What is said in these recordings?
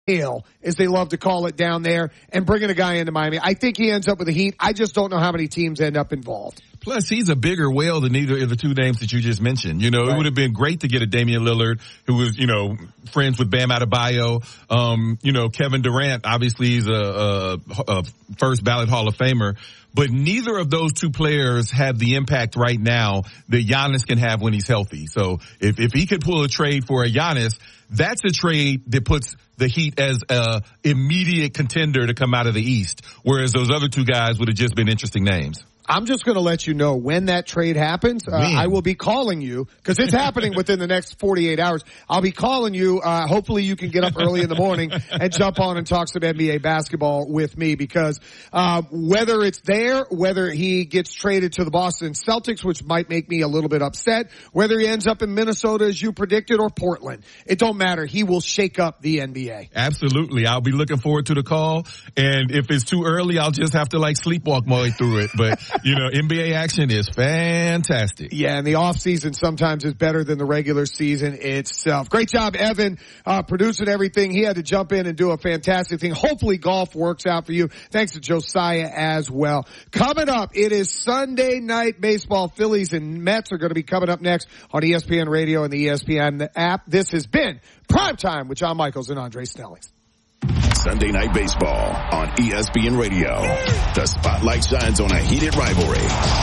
as they love to call it down there, and bringing a guy into Miami. I think he ends up with the Heat. I just don't know how many teams end up involved. Plus, he's a bigger whale than either of the two names that you just mentioned. You know, It would have been great to get a Damian Lillard, who was, friends with Bam Adebayo. Kevin Durant, obviously he's a first ballot Hall of Famer. But neither of those two players have the impact right now that Giannis can have when he's healthy. So if he could pull a trade for a Giannis, that's a trade that puts the Heat as a immediate contender to come out of the East, whereas those other two guys would have just been interesting names. I'm just going to let you know when that trade happens. I will be calling you because it's happening within the next 48 hours. I'll be calling you. Hopefully you can get up early in the morning and jump on and talk some NBA basketball with me because whether it's there, whether he gets traded to the Boston Celtics, which might make me a little bit upset, whether he ends up in Minnesota as you predicted or Portland, it don't matter. He will shake up the NBA. Absolutely. I'll be looking forward to the call. And if it's too early, I'll just have to sleepwalk my way through it. But NBA action is fantastic. Yeah, and the off season sometimes is better than the regular season itself. Great job, Evan, producing everything. He had to jump in and do a fantastic thing. Hopefully golf works out for you. Thanks to Josiah as well. Coming up, it is Sunday Night Baseball. Phillies and Mets are going to be coming up next on ESPN Radio and the ESPN app. This has been Primetime with John Michaels and Andre Snellings. Sunday Night Baseball on ESPN Radio. The spotlight shines on a heated rivalry.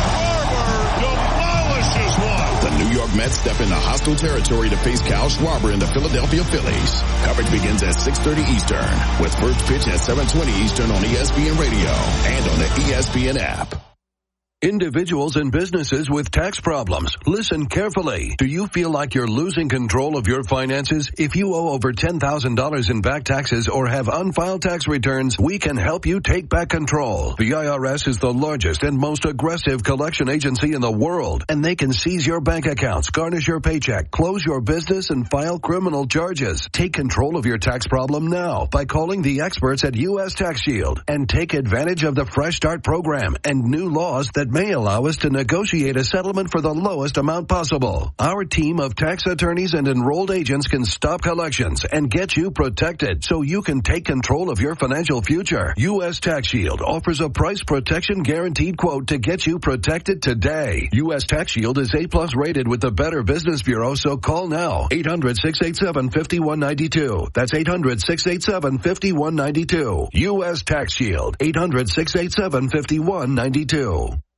Schwarber demolishes one. The New York Mets step into hostile territory to face Kyle Schwarber and the Philadelphia Phillies. Coverage begins at 6:30 Eastern with first pitch at 7:20 Eastern on ESPN Radio and on the ESPN app. Individuals and businesses with tax problems, listen carefully. Do you feel like you're losing control of your finances? If you owe over $10,000 in back taxes or have unfiled tax returns, we can help you take back control. The IRS is the largest and most aggressive collection agency in the world, and they can seize your bank accounts, garnish your paycheck, close your business, and file criminal charges. Take control of your tax problem now by calling the experts at U.S. Tax Shield and take advantage of the Fresh Start program and new laws that may allow us to negotiate a settlement for the lowest amount possible. Our team of tax attorneys and enrolled agents can stop collections and get you protected so you can take control of your financial future. U.S. Tax Shield offers a price protection guaranteed quote to get you protected today. U.S. Tax Shield is A+ rated with the Better Business Bureau, so call now. 800-687-5192. That's 800-687-5192. U.S. Tax Shield. 800-687-5192.